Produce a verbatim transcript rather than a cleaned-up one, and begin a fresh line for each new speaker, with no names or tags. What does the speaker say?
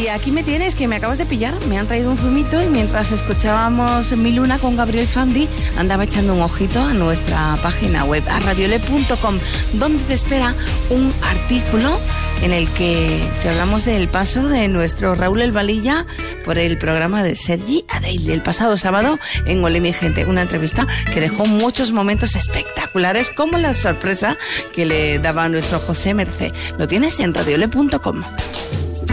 Y aquí me tienes, que me acabas de pillar. Me han traído un zumito y mientras escuchábamos Mi Luna con Gabriel Fandi, andaba echando un ojito a nuestra página web, a radiole punto com, donde te espera un artículo en el que te hablamos del paso de nuestro Raúl El Valilla por el programa de Sergi Adeil el pasado sábado en Olé mi gente. Una entrevista que dejó muchos momentos espectaculares, como la sorpresa que le daba a nuestro José Mercé. Lo tienes en radiole punto com.